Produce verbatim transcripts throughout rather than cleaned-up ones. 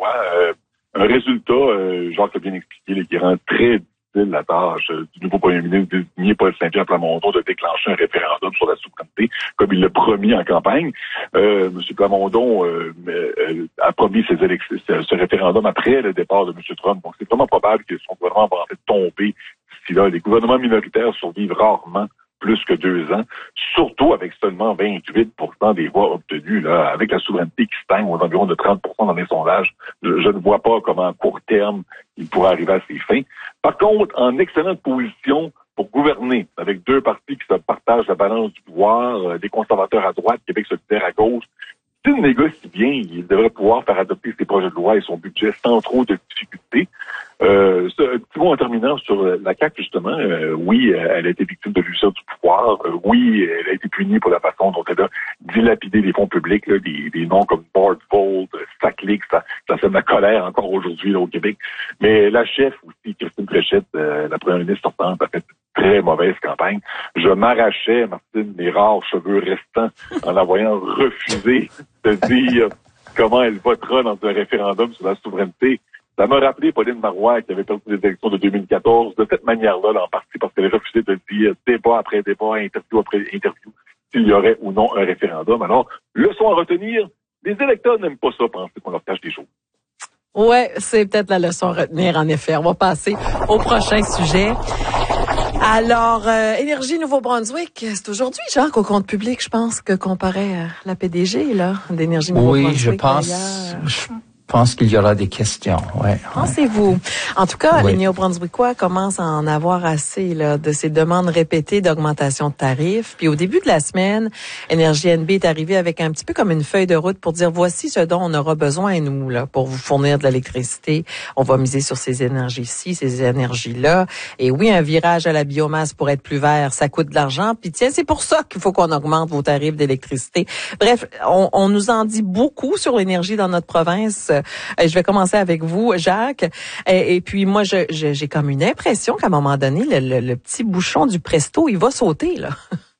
Marois. Euh, un résultat, euh, Jacques l'a bien expliqué, là, qui rend très difficile la tâche euh, du nouveau premier ministre désigné Paul Saint-Pierre Plamondon de déclencher un référendum sur la souveraineté, comme il l'a promis en campagne. Euh, M. Plamondon euh, euh, a promis ces élections, ce référendum après le départ de M. Trump. Donc, c'est vraiment probable que son gouvernement va en fait tomber d'ici là. Les gouvernements minoritaires survivent rarement plus que deux ans, surtout avec seulement vingt-huit pour cent des voix obtenues, là, avec la souveraineté qui stagne aux environs de trente pour cent dans les sondages. Je, je ne vois pas comment, à court terme, il pourra arriver à ses fins. Par contre, en excellente position pour gouverner, avec deux partis qui se partagent la balance du pouvoir, euh, des conservateurs à droite, Québec solidaire à gauche, s'il négocie bien, il devrait pouvoir faire adopter ses projets de loi et son budget sans trop de difficultés. Euh, ce, un petit mot en terminant sur la C A Q, justement. Euh, oui, elle a été victime de l'usure du pouvoir. Euh, oui, elle a été punie pour la façon dont elle a dilapidé les fonds publics. Là, des, des noms comme Bardvold, Saclix, ça, ça sème la colère encore aujourd'hui là, au Québec. Mais la chef aussi, Christine Fréchette, euh, la première ministre sortante, a fait une très mauvaise campagne. Je m'arrachais, Martine, mes rares cheveux restants en la voyant refuser de dire comment elle votera dans un référendum sur la souveraineté. Ça m'a rappelé Pauline Marois qui avait perdu les élections de deux mille quatorze de cette manière-là, là, en partie parce qu'elle a refusé de dire débat après débat, interview après interview, s'il y aurait ou non un référendum. Alors, leçon à retenir, les électeurs n'aiment pas ça, penser qu'on leur cache des choses. Ouais, c'est peut-être la leçon à retenir, en effet. On va passer au prochain sujet. Alors, euh, Énergie Nouveau-Brunswick, c'est aujourd'hui, Jacques, au compte public, je pense, que comparait à la P D G, là, d'Énergie Nouveau-Brunswick. Oui, je pense... Je pense qu'il y aura des questions, ouais. Pensez-vous? Ouais. En tout cas, oui. les Néo-Brunswickois commencent à en avoir assez là, de ces demandes répétées d'augmentation de tarifs. Puis au début de la semaine, Énergie N B est arrivé avec un petit peu comme une feuille de route pour dire voici ce dont on aura besoin, nous, là, pour vous fournir de l'électricité. On va miser sur ces énergies-ci, ces énergies-là. Et oui, un virage à la biomasse pour être plus vert, ça coûte de l'argent. Puis tiens, c'est pour ça qu'il faut qu'on augmente vos tarifs d'électricité. Bref, on, on nous en dit beaucoup sur l'énergie dans notre province. Je vais commencer avec vous, Jacques. Et, et puis moi, je, je, j'ai comme une impression qu'à un moment donné, le, le, le petit bouchon du Presto, il va sauter, là.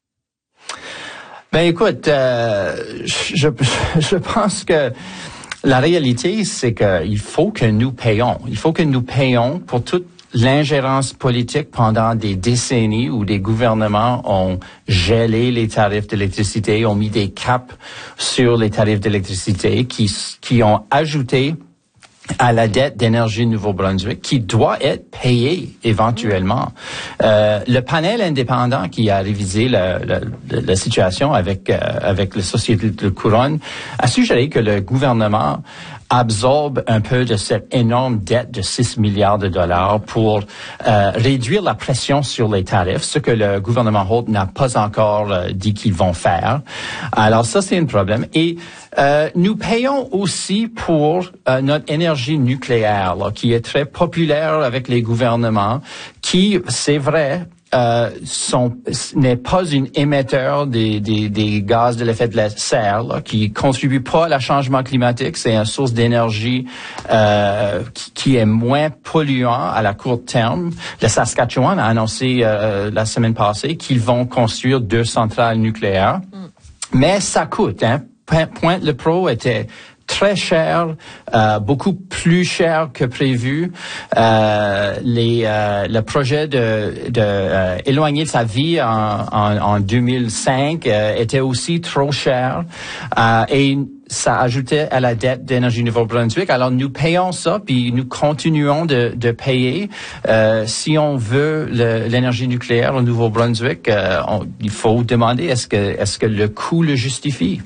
Ben écoute, euh, je, je pense que la réalité, c'est qu'il faut que nous payons. Il faut que nous payons pour toute l'ingérence politique pendant des décennies où des gouvernements ont gelé les tarifs d'électricité, ont mis des caps sur les tarifs d'électricité qui, qui ont ajouté à la dette d'Énergie Nouveau-Brunswick qui doit être payée éventuellement. Euh, le panel indépendant qui a révisé la, la, la situation avec, euh, avec la Société de Couronne a suggéré que le gouvernement absorbe un peu de cette énorme dette de six milliards de dollars pour euh, réduire la pression sur les tarifs, ce que le gouvernement Holt n'a pas encore euh, dit qu'ils vont faire. Alors ça, c'est un problème. Et euh, nous payons aussi pour euh, notre énergie nucléaire, là, qui est très populaire avec les gouvernements, qui, c'est vrai, Euh, sont, n'est pas une émetteur des, des, des gaz de l'effet de la serre, là, qui contribue pas à changement climatique. C'est une source d'énergie euh, qui, qui est moins polluant à la court terme. Le Saskatchewan a annoncé euh, la semaine passée qu'ils vont construire deux centrales nucléaires. Mm. Mais ça coûte, hein. Pointe-le-Pro était très cher, euh, beaucoup plus cher que prévu. Euh, les, euh, le projet de, de euh, éloigner sa vie en, en, en deux mille cinq euh, était aussi trop cher euh, et ça ajoutait à la dette d'Énergie Nouveau-Brunswick. Alors nous payons ça, puis nous continuons de, de payer. Euh, si on veut le, l'énergie nucléaire au Nouveau-Brunswick, euh, on, il faut demander est-ce que est-ce que le coût le justifie.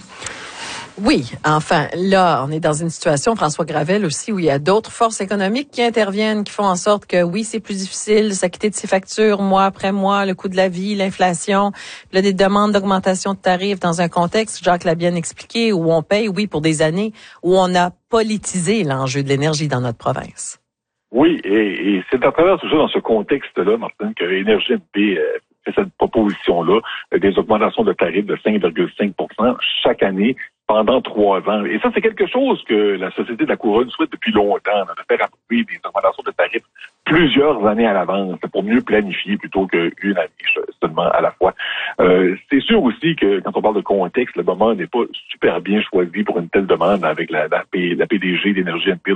Oui, enfin, là, on est dans une situation, François Gravel aussi, où il y a d'autres forces économiques qui interviennent, qui font en sorte que, oui, c'est plus difficile de s'acquitter de ses factures mois après mois, le coût de la vie, l'inflation, là, des demandes d'augmentation de tarifs dans un contexte, Jacques l'a bien expliqué, où on paye, oui, pour des années, où on a politisé l'enjeu de l'énergie dans notre province. Oui, et, et c'est à travers toujours dans ce contexte-là, Martin, que Énergie N B euh, fait cette proposition-là, euh, des augmentations de tarifs de cinq virgule cinq pour cent chaque année, pendant trois ans. Et ça, c'est quelque chose que la Société de la Couronne souhaite depuis longtemps, de faire approuver des augmentations de tarifs plusieurs années à l'avance, pour mieux planifier plutôt qu'une année seulement à la fois. Euh, c'est sûr aussi que quand on parle de contexte, le moment n'est pas super bien choisi pour une telle demande avec la, la, P, la P D G d'Énergie N B